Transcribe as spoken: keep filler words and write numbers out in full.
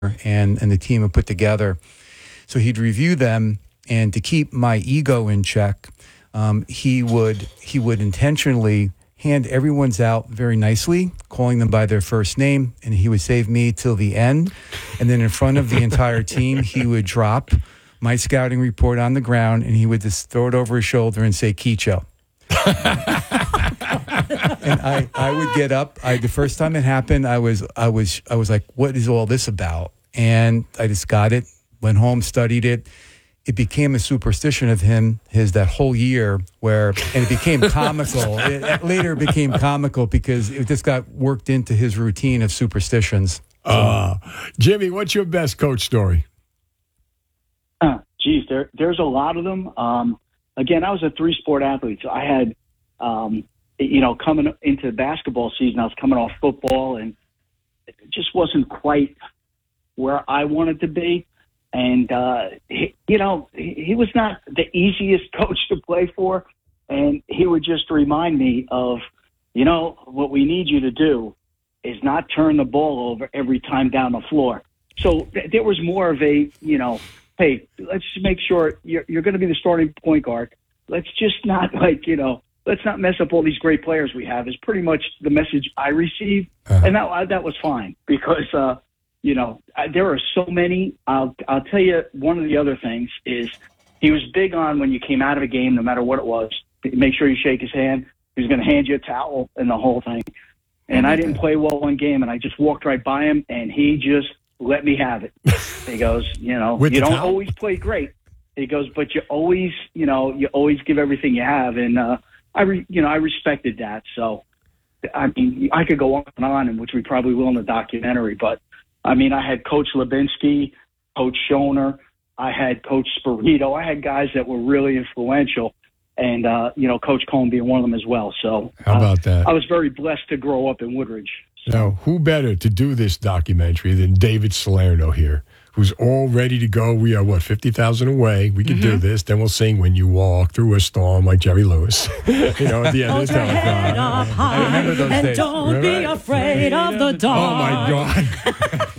and, and the team had put together. So he'd review them, and to keep my ego in check, um, he would he would intentionally hand everyone's out very nicely, calling them by their first name, and he would save me till the end. And then in front of the entire team, he would drop my scouting report on the ground, and he would just throw it over his shoulder and say, Kecho. And I, I would get up. I, the first time it happened, I was I was I was like, what is all this about? And I just got it, went home, studied it. It became a superstition of him his that whole year where, and it became comical. It, it later became comical because it just got worked into his routine of superstitions. Uh, Jimmy, what's your best coach story? Uh, geez, there, there's a lot of them. Um, again, I was a three-sport athlete, so I had, um, you know, coming into the basketball season, I was coming off football, and it just wasn't quite where I wanted to be. And, uh, he, you know, he, he was not the easiest coach to play for. And he would just remind me of, you know, what we need you to do is not turn the ball over every time down the floor. So th- there was more of a, you know, hey, let's just make sure you're, you're going to be the starting point guard. Let's just not, like, you know, let's not mess up all these great players we have is pretty much the message I received. Uh-huh. And that, that was fine because, uh, you know, there are so many. I'll I'll tell you one of the other things is he was big on when you came out of a game, no matter what it was, make sure you shake his hand. He was going to hand you a towel and the whole thing. And I didn't play well one game, and I just walked right by him, and he just let me have it. He goes, you know, With you don't towel? always play great. He goes, but you always, you know, you always give everything you have. And uh, I, re, you know, I respected that. So, I mean, I could go on and on, and which we probably will in the documentary, but. I mean, I had Coach Lubinsky, Coach Schoner, I had Coach Spirito. I had guys that were really influential, and, uh, you know, Coach Cohn being one of them as well. So how about uh, that? I was very blessed to grow up in Woodridge. So. Now, who better to do this documentary than David Salerno here, who's all ready to go? We are, what, fifty thousand away. We can mm-hmm. do this. Then we'll sing When You Walk Through a Storm like Jerry Lewis. You know, at the end of the telephone. I remember those and days. Don't Remember? be afraid of the dark. Oh, my God.